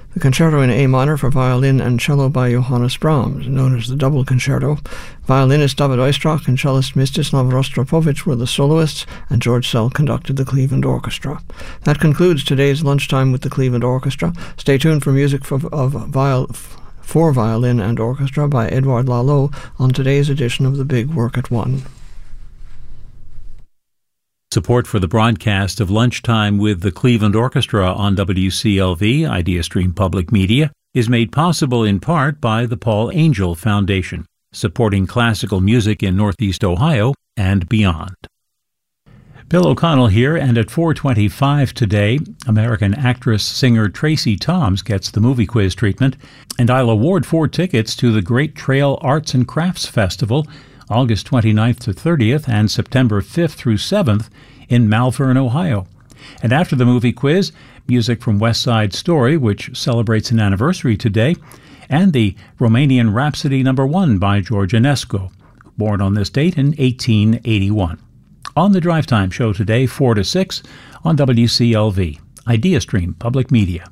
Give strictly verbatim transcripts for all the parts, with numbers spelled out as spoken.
The Concerto in A minor for violin and cello by Johannes Brahms, known as the Double Concerto. Violinist David Oistrakh and cellist Mstislav Rostropovich were the soloists, and George Szell conducted the Cleveland Orchestra. That concludes today's Lunchtime with the Cleveland Orchestra. Stay tuned for music for, of viol, for violin and orchestra by Edouard Lalo on today's edition of The Big Work at One. Support for the broadcast of Lunchtime with the Cleveland Orchestra on W C L V, IdeaStream Public Media, is made possible in part by the Paul Angel Foundation, supporting classical music in Northeast Ohio and beyond. Bill O'Connell here, and at four twenty-five today, American actress-singer Tracy Toms gets the movie quiz treatment, and I'll award four tickets to the Great Trail Arts and Crafts Festival, August twenty-ninth to thirtieth and September fifth through seventh in Malvern, Ohio. And after the movie quiz, music from West Side Story, which celebrates an anniversary today, and the Romanian Rhapsody Number One by George Enescu, born on this date in eighteen eighty-one. On the Drive Time show today, four to six on W C L V, IdeaStream Public Media.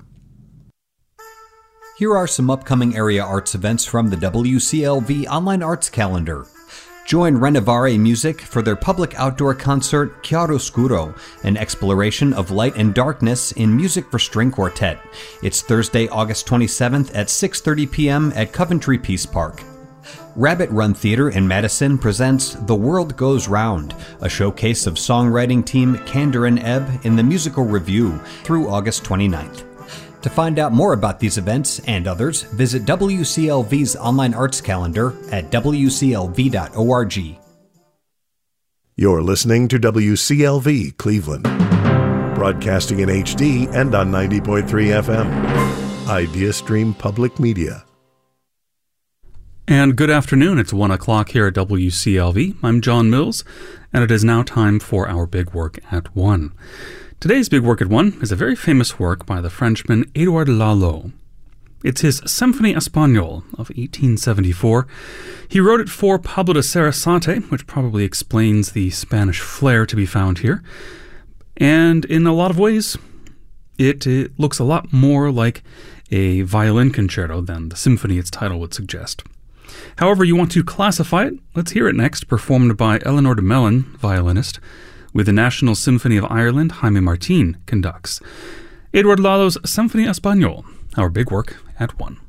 Here are some upcoming area arts events from the W C L V Online Arts Calendar. Join Renovare Music for their public outdoor concert Chiaroscuro, an exploration of light and darkness in music for string quartet. It's Thursday, August twenty-seventh at six thirty p.m. at Coventry Peace Park. Rabbit Run Theater in Madison presents The World Goes Round, a showcase of songwriting team Candor and Ebb in the musical review through August twenty-ninth. To find out more about these events and others, visit W C L V's online arts calendar at w c l v dot org. You're listening to W C L V Cleveland, broadcasting in H D and on ninety point three F M. IdeaStream Public Media. And good afternoon. It's one o'clock here at W C L V. I'm John Mills, and it is now time for our Big Work at One. Today's Big Work at One is a very famous work by the Frenchman Edouard Lalo. It's his Symphonie Espagnole of eighteen seventy-four. He wrote it for Pablo de Sarasate, which probably explains the Spanish flair to be found here. And in a lot of ways, it, it looks a lot more like a violin concerto than the symphony its title would suggest. However you want to classify it, let's hear it next, performed by Eleanor de Melun, violinist, with the National Symphony of Ireland. Jaime Martin conducts. Edouard Lalo's Symphonie Espagnole, our Big Work at One.